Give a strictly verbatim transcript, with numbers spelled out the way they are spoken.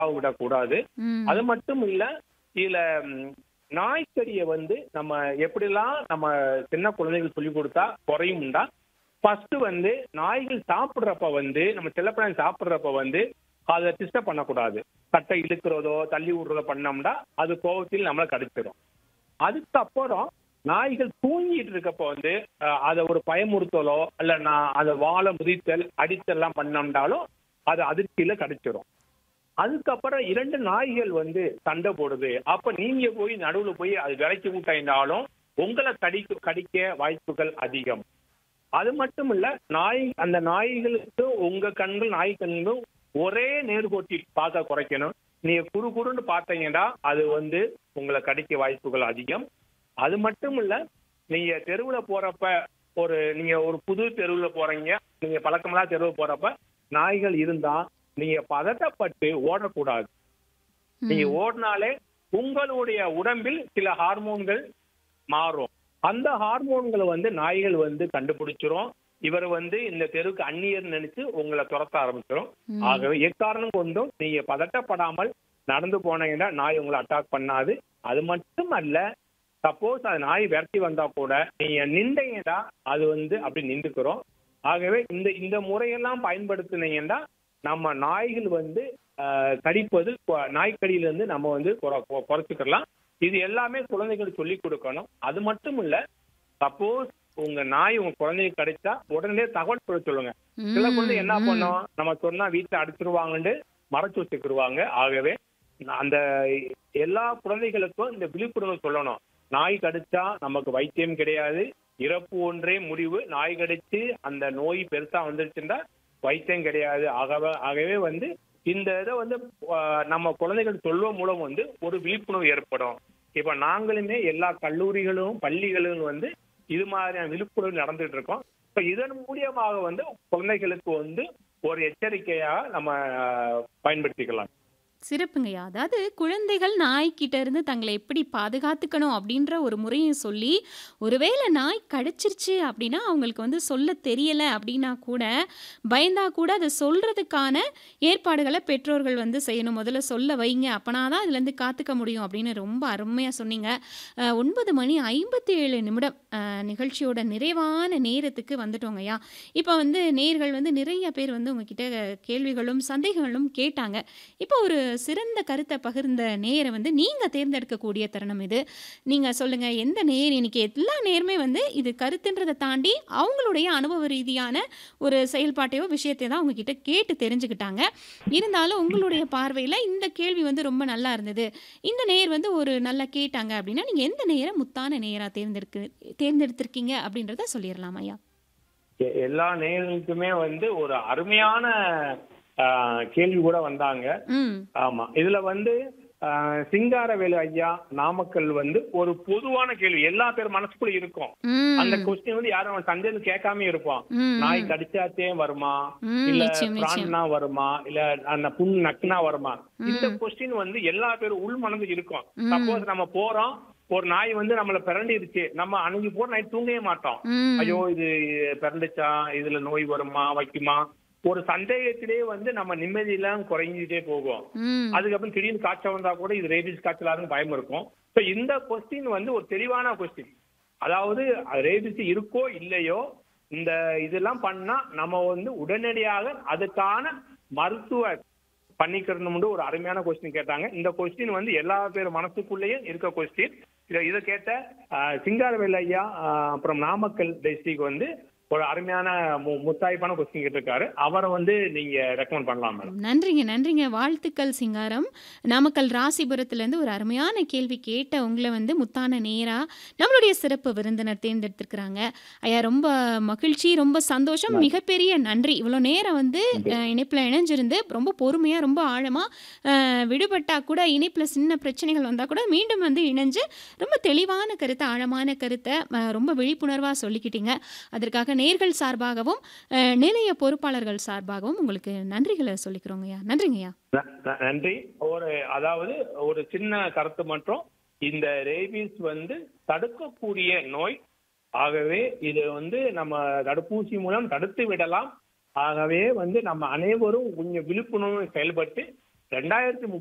விடக்கூடாது. ம். அது மட்டும் இல்ல, இதுல ம், நாய்க்கடியை வந்து நம்ம எப்படிலாம் நம்ம சின்ன குழந்தைகள் சொல்லிக் கொடுத்தா குறையும்டா, ஃபர்ஸ்ட் வந்து நாய்கள் சாப்பிடுறப்ப வந்து நம்ம செல்லப்பிராணி சாப்பிடுறப்ப வந்து அதை டிஸ்டர்ப் பண்ணக்கூடாது. கட்டை இழுக்கிறதோ தள்ளி விடுறதோ பண்ணோம்னா அது கோவத்தில் நம்மளை கடிச்சிடும். அதுக்கப்புறம் நாய்கள் தூங்கிட்டு இருக்கப்ப வந்து அஹ், அதை ஒரு பயமுறுத்தலோ இல்ல நான் அதை வாழை முதித்தல் அடித்தல்லாம் பண்ணோம்னாலும் அது அதிர்ச்சியில கடிச்சிடும். அதுக்கப்புறம் இரண்டு நாய்கள் வந்து சண்டை போடுது, அப்ப நீங்க போய் நடுவுல போய் அது விலைக்கு விட்டாலும் உங்களை கடிக்க கடிக்க வாய்ப்புகள் அதிகம். அது மட்டும் இல்ல, நாய் அந்த நாய்களுக்கு உங்க கண்கள் நாய் கண்களும் ஒரே நேர்கோட்டில் பார்க்க குறைக்கணும். நீங்க குறு குறுன்னு பார்த்தீங்கன்னா அது வந்து உங்களை கடிக்க வாய்ப்புகள் அதிகம். அது மட்டும் இல்ல, நீங்க தெருவுல போறப்ப ஒரு நீங்க ஒரு புது தெருவுல போறீங்க, நீங்க பழக்கமில்லாத தெருவுல போறப்ப நாய்கள் இருந்தா நீங்க பதட்டப்பட்டு ஓடக்கூடாது. நீங்க ம். ஓடினாலே உங்களுடைய உடம்பில் சில ஹார்மோன்கள் மாறும். அந்த ஹார்மோன்களை வந்து நாய்கள் வந்து கண்டுபிடிச்சிரும். இவர் வந்து இந்த தெருவுக்கு அந்நியர் நினைச்சு உங்களை துரத்த ஆரம்பிச்சிடும். ம். ஆகவே எக்காரணம் கொண்டும் நீங்க பதட்டப்படாமல் நடந்து போனீங்கன்னா நாய் உங்களை அட்டாக் பண்ணாது. அது மட்டும் அல்ல, சப்போஸ் அது நாய் விரட்டி வந்தா கூட நீங்க நின்றீங்கன்னா அது வந்து அப்படி நின்றுக்கிறோம். ஆகவே இந்த இந்த முறையெல்லாம் பயன்படுத்தினீங்கன்னா நம்ம நாய்கள் வந்து ஆஹ், கடிப்பது கொ- நாய்க்கடியிலிருந்து நம்ம வந்து குறை- கொ- குறைச்சிக்கலாம். இது எல்லாமே குழந்தைகளுக்கு சொல்லி கொடுக்கணும். அது மட்டும் இல்ல, சப்போஸ் உங்க நாய் உங்க குழந்தைக்கு கிடைச்சா உடனே தகவல் சொல்ல சொல்லுங்க. சில குழந்தை ம். என்ன ம். பண்ணும், நம்ம சொன்னா வீட்டுல அடிச்சிருவாங்கன்னு மறைச்சு வச்சுக்கிருவாங்க. ஆகவே அந்த எல்லா குழந்தைகளுக்கும் இந்த விழிப்புணர்வு சொல்லணும். நாய் கடிச்சா நமக்கு வைத்தியம் கிடையாது, இறப்பு ஒன்றே முடிவு. நாய் கடிச்சு அந்த நோய் பெருசா வந்துருச்சுன்னா வைத்தியம் கிடையாது. ஆகவே ஆகவே வந்து இந்த இதை வந்து ஆஹ், நம்ம குழந்தைகள் சொல்வதன் மூலம் வந்து ஒரு விழிப்புணர்வு ஏற்படும். இப்ப நாங்களுமே எல்லா கல்லூரிகளும் பள்ளிகளும் வந்து இது மாதிரியான விழிப்புணர்வு நடந்துட்டு இருக்கோம். இப்ப இதன் மூலியமாக வந்து குழந்தைகளுக்கு வந்து ஒரு எச்சரிக்கையாக நம்ம ஆஹ், பயன்படுத்திக்கலாம். சிறப்புங்கய்யா. அதாவது குழந்தைகள் நாய்க்கிட்ட இருந்து தங்களை எப்படி பாதுகாத்துக்கணும் அப்படின்ற ஒரு முறையும் சொல்லி, ஒருவேளை நாய் கடிச்சிருச்சு அப்படின்னா, அவங்களுக்கு வந்து சொல்ல தெரியல அப்படின்னா கூட, பயந்தா கூட அத சொல்றதுக்கான ஏற்பாடுகள பெற்றோர்கள் வந்து செய்யணும். முதல்ல சொல்ல வைங்க. அப்பனா தான் இதுலேருந்து காத்துக்க முடியும் அப்படின்னு ரொம்ப அருமையா சொன்னீங்க. அ ஒன்பது மணி ஐம்பத்தி ஏழு நிமிடம் அ நிகழ்ச்சியோட நிறைவான நேரத்துக்கு வந்துட்டோங்கய்யா. இப்ப வந்து நேயர்கள் வந்து நிறைய பேர் வந்து உங்ககிட்ட கேள்விகளும், சந்தேகங்களும் கேட்டாங்க. இப்போ ஒரு சிறந்த கருத்த பகிர்ந்த நேயர வந்து நீங்க தேர்ந்தெடுக்கக்கூடிய தருணம் இது. நீங்க சொல்லுங்க, எந்த நேயர் இன்னைக்கு எல்லா நேயருமே வந்து இது கருத்துன்றத தாண்டி அவங்களுடைய அனுபவ ரீதியான ஒரு செயல்பாட்டையோ, விஷயத்தையோ தான் உங்ககிட்ட கேட்டு தெரிஞ்சுக்கிட்டாங்க. இருந்தாலும் உங்களுடைய பார்வையில இந்த கேள்வி வந்து ரொம்ப நல்லா இருந்தது. இந்த நேயர் வந்து ஒரு நல்லா கேட்டாங்க அப்படின்னா, நீங்க எந்த நேயர முத்தான நேயரா தேர்ந்தெடுக்கு தேர்ந்தெடுத்திருக்கீங்க அப்படின்றத சொல்லிறலாம் ஐயா. எ- எல்லா நேயர்களுக்குமே வந்து ஒரு அருமையான ஆஹ், கேள்வி கூட வந்தாங்க. ம். ஆமா, இதுல வந்து ஆஹ், சிங்காரவேலு ஐயா நாமக்கல் வந்து ஒரு பொதுவான கேள்வி எல்லா பேர் மனசுக்குள்ள இருக்கும். அந்த ம். கொஸ்டின் வந்து யாரும் சந்தேகம் கேட்காம இருப்போம். ம். நாய் ம். கடிச்சாத்தே வருமா, ம். இல்ல நிச்சயம், நிச்சயம். பிரான்னா வருமா, இல்ல அந்த புண் நக்குனா வருமா? இந்த ம். கொஸ்டின் வந்து எல்லா பேரும் உள் மனது இருக்கும். ம். சப்போஸ் நம்ம போறோம், ஒரு நாய் வந்து நம்மள பிறண்டிருச்சு, நம்ம அன்னைக்கு போற நைட் தூங்கவே மாட்டோம். ஐயோ ம். இது பிறந்துச்சா, இதுல நோய் வருமா வைக்குமா, ஒரு சந்தேகத்திலேயே வந்து நம்ம நிம்மதியெல்லாம் குறைஞ்சிட்டே போகும். ம். அதுக்கப்புறம் திடீர்னு காய்ச்சல் வந்தா கூட இது ரேபிஸ் காய்ச்சலாருன்னு பயம் இருக்கும். ஸோ இந்த கொஸ்டின் வந்து ஒரு தெளிவான கொஸ்டின். அதாவது ரேபிஸ் இருக்கோ இல்லையோ, இந்த இதெல்லாம் பண்ணா நம்ம வந்து உடனடியாக அதுக்கான மருத்துவ பண்ணிக்கிறணும்னு ஒரு அருமையான கொஸ்டின் கேட்டாங்க. இந்த கொஸ்டின் வந்து எல்லா பேர் மனசுக்குள்ளேயும் இருக்க கொஸ்டின். இதை இதை கேட்ட ஆஹ், சிங்காரவேல் ஐயா ஆஹ், அப்புறம் நாமக்கல் டிஸ்ட்ரிக்ட் வந்து ஒரு அருமையான மு- முத்தாய்ப்பான கொஸ்டின் கேட்டிருக்காரு. அவரை வந்து நீங்க ரெக்கமெண்ட் பண்ணலாம் மேடம். நன்றிங்க, நன்றிங்க. வாழ்த்துக்கள் சிங்காரம். நாமக்கல் ராசிபுரத்துலேருந்து ஒரு அருமையான கேள்வி கேட்ட உங்கள வந்து முத்தான நேரா நம்மளுடைய சிறப்பு விருந்தினர் தேர்ந்தெடுத்திருக்கிறாங்க. ஐயா ரொம்ப மகிழ்ச்சி, ரொம்ப சந்தோஷம். நன்றி. மிகப்பெரிய நன்றி. இவ்வளோ நேரம் வந்து நன்றி. அ இணைப்பில இணைஞ்சிருந்து ரொம்ப பொறுமையா, ரொம்ப ஆழமா அ விடுபட்டா கூட இணைப்பில சின்ன பிரச்சனைகள் வந்தா கூட மீண்டும் வந்து இணைஞ்சு ரொம்ப தெளிவான கருத்த, ஆழமான கருத்த அ ரொம்ப விழிப்புணர்வா சொல்லிக்கிட்டீங்க. அதற்காக நேயர்கள் சார்பாகவும், அ நிலைய பொறுப்பாளர்கள் சார்பாகவும் உங்களுக்கு நன்றிகள சொல்லிக்கிறோங்கய்யா. நன்றிங்கய்யா. ந- ந- நன்றி. ஒரு அதாவது ஒரு சின்ன கருத்து மட்டும், இந்த ரேபீஸ் வந்து தடுக்கக்கூடிய நோய். ஆகவே இது வந்து நம்ம தடுப்பூசி மூலம் தடுத்து விடலாம். ஆகவே வந்து நம்ம அனைவரும் கொஞ்சம் விழிப்புணர்வு செயல்பட்டு ரெண்டாயிரத்தி